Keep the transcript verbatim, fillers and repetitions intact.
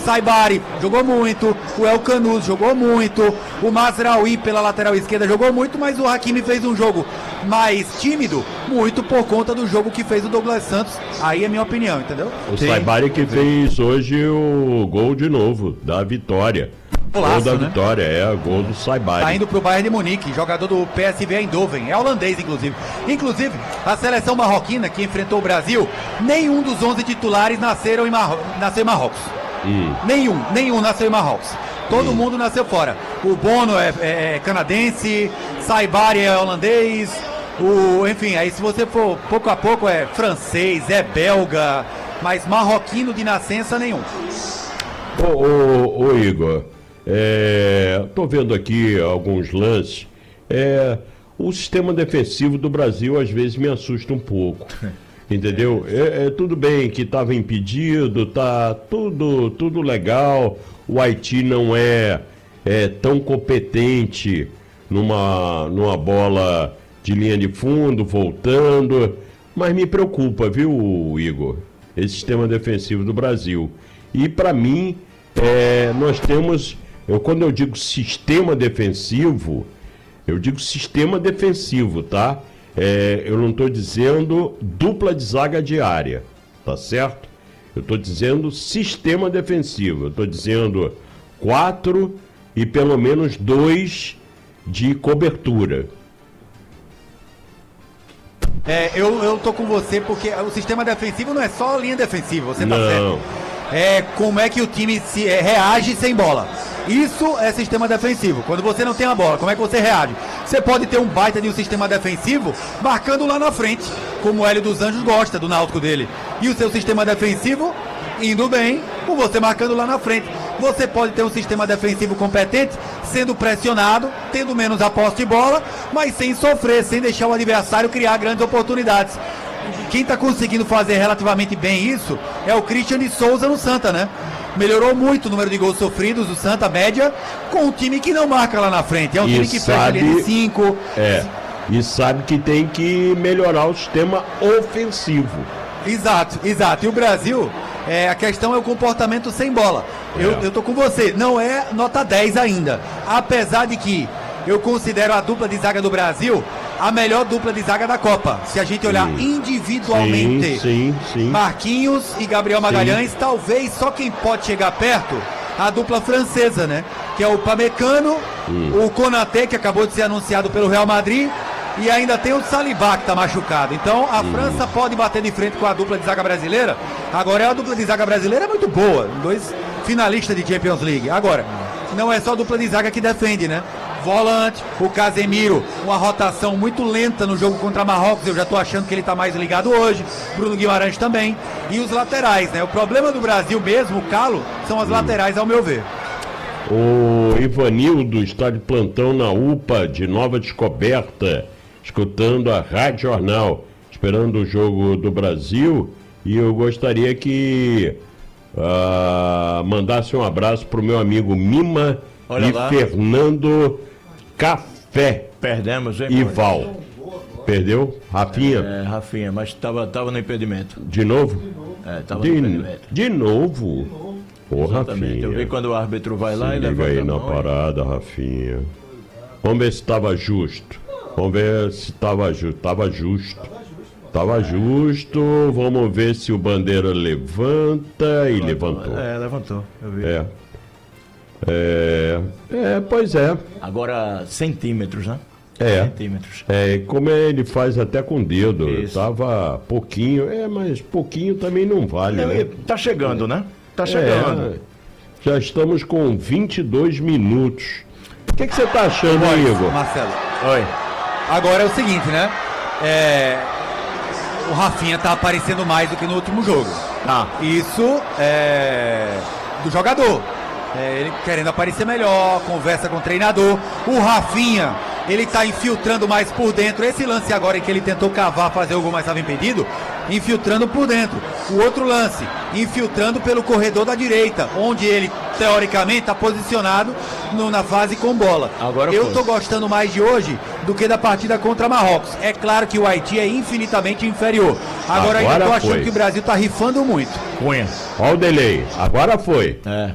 Saibari jogou muito, o El Canuz jogou muito, o Mazraoui pela lateral esquerda jogou muito, mas o Hakimi fez um jogo mais tímido, muito por conta do jogo que fez o Douglas Santos. Aí é minha opinião, entendeu? O Saibari que fez hoje o gol de novo, da vitória. Gol da né? vitória, é, gol do Saibari. Tá indo pro Bayern de Munique, jogador do P S V Eindhoven, é holandês inclusive. Inclusive, a seleção marroquina que enfrentou o Brasil, nenhum dos onze titulares nasceram em Marro... nasceu em Marrocos. Hum. Nenhum, nenhum nasceu em Marrocos. Todo hum. mundo nasceu fora. O Bono é, é, é canadense, Saibari é holandês, o, enfim, aí se você for pouco a pouco é francês, é belga, mas marroquino de nascença nenhum. Ô, ô, ô Igor, é, tô vendo aqui alguns lances. É, o sistema defensivo do Brasil às vezes me assusta um pouco. Entendeu? É, é tudo bem que estava impedido, tá tudo, tudo legal. O Haiti não é, é tão competente numa, numa bola de linha de fundo, voltando. Mas me preocupa, viu, Igor? Esse sistema defensivo do Brasil. E para mim, é, nós temos, eu, quando eu digo sistema defensivo, eu digo sistema defensivo, tá? É, eu não estou dizendo dupla de zaga diária, tá certo? Eu estou dizendo sistema defensivo, eu estou dizendo quatro e pelo menos dois de cobertura. É, eu, eu tô com você porque o sistema defensivo não é só linha defensiva, você tá não. certo. É como é que o time se, é, reage sem bola. Isso é sistema defensivo. Quando você não tem a bola, como é que você reage? Você pode ter um baita de um sistema defensivo marcando lá na frente, como o Hélio dos Anjos gosta do náutico dele. E o seu sistema defensivo indo bem, com você marcando lá na frente. Você pode ter um sistema defensivo competente, sendo pressionado, tendo menos a posse de bola, mas sem sofrer, sem deixar o adversário criar grandes oportunidades. Quem está conseguindo fazer relativamente bem isso é o Christian de Souza no Santa, né? Melhorou muito o número de gols sofridos do Santa, média, com um time que não marca lá na frente. É um e time que sabe, fecha ali de cinco. É, e sabe que tem que melhorar o sistema ofensivo. Exato, exato. E o Brasil, é, a questão é o comportamento sem bola. É. Eu, eu tô com você, não é nota dez ainda. Apesar de que eu considero a dupla de zaga do Brasil a melhor dupla de zaga da Copa. Se a gente olhar sim. individualmente, sim, sim, sim. Marquinhos e Gabriel Magalhães, sim. talvez só quem pode chegar perto, a dupla francesa, né? Que é o Pamecano, hum. o Konaté, que acabou de ser anunciado pelo Real Madrid, e ainda tem o Saliba, que está machucado. Então a hum. França pode bater de frente com a dupla de zaga brasileira. Agora, a dupla de zaga brasileira é muito boa, dois finalistas de Champions League. Agora, não é só a dupla de zaga que defende, né? Volante, o Casemiro, uma rotação muito lenta no jogo contra Marrocos, eu já estou achando que ele está mais ligado hoje, Bruno Guimarães também, e os laterais, né? O problema do Brasil mesmo, o calo, são as hum. laterais, ao meu ver. O Ivanildo está de plantão na U P A de Nova Descoberta, escutando a Rádio Jornal, esperando o jogo do Brasil, e eu gostaria que uh, mandasse um abraço para o meu amigo Mima Olha e lá. Fernando Café. Perdemos, hein? E Val. Perdeu? Rafinha? É, Rafinha, mas estava tava no impedimento. De novo? É, estava de, no impedimento. De novo? Ô, Rafinha. Eu vi quando o árbitro vai se lá e liga levanta aí a na mão, parada, hein? Rafinha. Vamos ver se estava justo. Vamos ver se estava justo. Estava justo. Estava justo. Vamos ver se o Bandeira levanta e levantou. levantou. É, levantou. Eu vi. É. É, é, pois é. Agora centímetros, né? É. Centímetros. É, como ele faz até com o dedo. Isso. Tava pouquinho, é, mas pouquinho também não vale, é, né? Tá chegando, né? Tá chegando. É, já estamos com vinte e dois minutos. O que, que você tá achando Oi, aí, Igor? Marcelo. Oi. Agora é o seguinte, né? É... O Rafinha tá aparecendo mais do que no último jogo. Ah. Isso é do jogador. É, ele querendo aparecer melhor, conversa com o treinador. O Rafinha, ele tá infiltrando mais por dentro. Esse lance agora em que ele tentou cavar, fazer o gol, mas estava impedido, infiltrando por dentro. O outro lance, infiltrando pelo corredor da direita, onde ele, teoricamente, está posicionado no, na fase com bola. Agora Eu foi. tô gostando mais de hoje do que da partida contra Marrocos. É claro que o Haiti é infinitamente inferior. Agora, Agora ainda tô achando foi. que o Brasil tá rifando muito. Cunha. Olha o delay. Agora foi. É.